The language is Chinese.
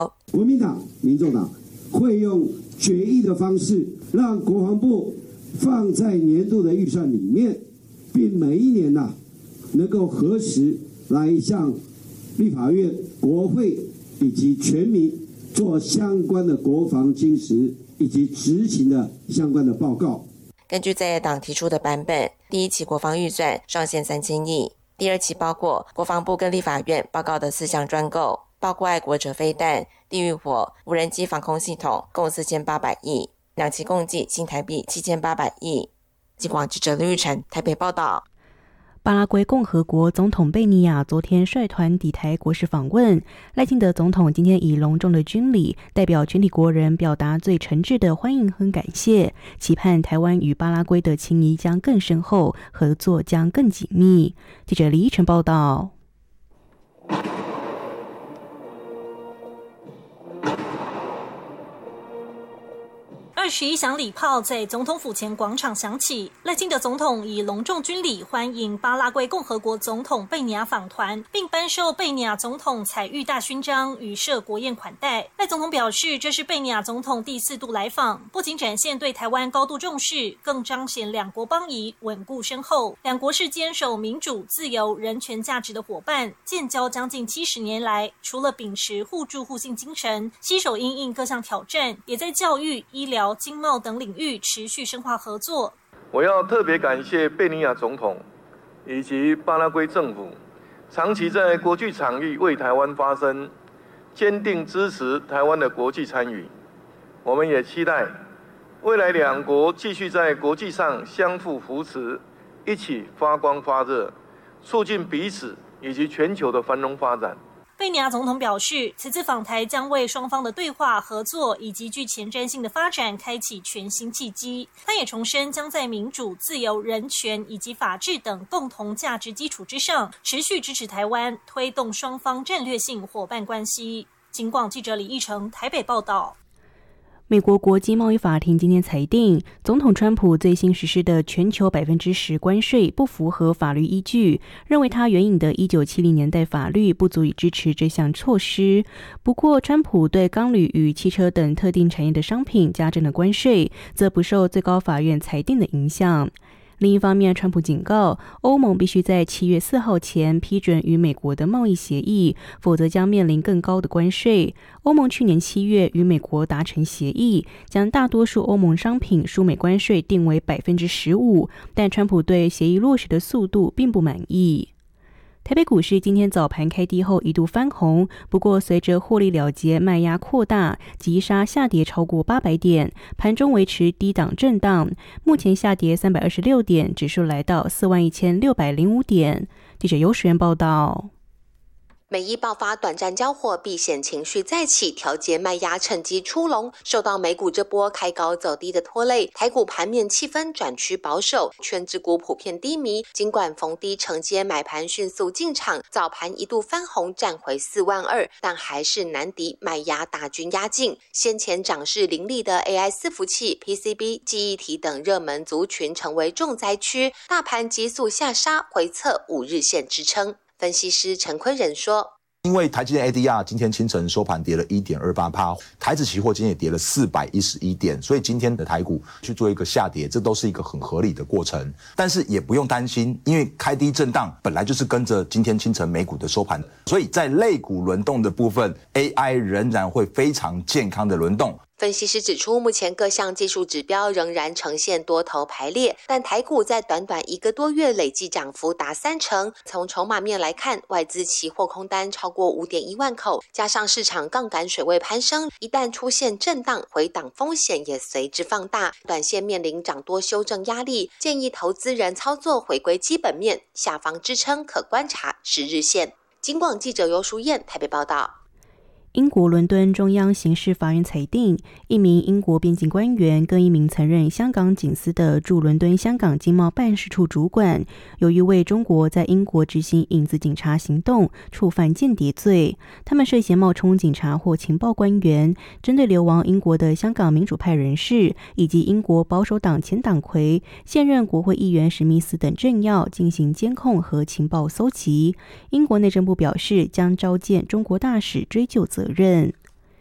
国民党、民众党会用决议的方式，让国防部放在年度的预算里面，并每一年能够核实来向立法院、国会以及全民做相关的国防精实以及执行的相关的报告。 根据在野党提出的版本，第一期国防预算上限3000亿，第二期包括国防部跟立法院报告的4项专购，包括爱国者飞弹、地狱火、无人机防空系统，共4800亿，两期共计新台币7800亿。警广记者刘玉成台北报道。 巴拉圭共和国总统贝尼亚昨天率团抵台国事访问，赖清德总统今天以隆重的军礼代表全体国人表达最诚挚的欢迎和感谢，期盼台湾与巴拉圭的情谊将更深厚，合作将更紧密。记者李依晨报道。 21响礼炮在总统府前广场响起，赖清德总统以隆重军礼欢迎巴拉圭共和国总统贝尼亚访团，并颁授贝尼亚总统彩玉大勋章与设国宴款待。赖总统表示，这是贝尼亚总统第4度来访，不仅展现对台湾高度重视，更彰显两国邦谊稳固深厚。两国是坚守民主、自由、人权价值的伙伴，建交将近70年来，除了秉持互助互信精神，携手因应各项挑战，也在教育、医疗、经贸等领域持续深化合作。 我要特别感谢贝尼亚总统以及巴拉圭政府，长期在国际场域为台湾发声，坚定支持台湾的国际参与。我们也期待未来两国继续在国际上相互扶持，一起发光发热，促进彼此以及全球的繁荣发展。 贝尼亚总统表示，此次访台将为双方的对话、合作以及具前瞻性的发展开启全新契机。他也重申，将在民主、自由、人权以及法治等共同价值基础之上，持续支持台湾，推动双方战略性伙伴关系。警广记者李义成台北报道。 美国国际贸易法庭今天裁定，总统川普最新实施的全球10%关税不符合法律依据，认为他援引的1970年代法律不足以支持这项措施。不过，川普对钢铝与汽车等特定产业的商品加征的关税，则不受最高法院裁定的影响。另一方面，川普警告，欧盟必须在7月4号前批准与美国的贸易协议，否则将面临更高的关税。欧盟去年7月与美国达成协议，将大多数欧盟商品输美关税定为15%，但川普对协议落实的速度并不满意。台北股市今天早盘开低后一度翻红，不过随着获利了结卖压扩大，急杀下跌超过800点，盘中维持低档震荡，目前下跌326点，指数来到41605点。记者尤时源报道。 美伊爆发短暂交火，避险情绪再起，调节卖压趁机出笼。受到美股这波开高走低的拖累，台股盘面气氛转趋保守，权值股普遍低迷。尽管逢低承接买盘迅速进场，早盘一度翻红，站回42000，但还是难敌卖压大军压境。先前涨势凌厉的 AI 伺服器、PCB、记忆体等热门族群成为重灾区，大盘急速下杀，回测5日线支撑。分析师陈坤仁说， 因为台积电 ADR 今天清晨收盘跌了 1.28%， 台指期货今天也跌了411点，所以今天的台股去做一个下跌，这都是一个很合理的过程。但是也不用担心，因为开低震荡本来就是跟着今天清晨美股的收盘，所以在类股轮动的部分 AI 仍然会非常健康的轮动。 分析师指出，目前各项技术指标仍然呈现多头排列，但台股在短短1个多月累计涨幅达30%。从筹码面来看，外资期货空单超过5.1万口，加上市场杠杆水位攀升，一旦出现震荡，回档风险也随之放大，短线面临涨多修正压力，建议投资人操作回归基本面，下方支撑可观察10日线。警广记者尤淑燕台北报道。 英国伦敦中央刑事法院裁定，一名英国边境官员跟一名曾任香港警司的驻伦敦香港经贸办事处主管，由于为中国在英国执行影子警察行动，触犯间谍罪。他们涉嫌冒充警察或情报官员，针对流亡英国的香港民主派人士以及英国保守党前党魁、现任国会议员史密斯等政要进行监控和情报搜集。英国内政部表示，将召见中国大使追究责任。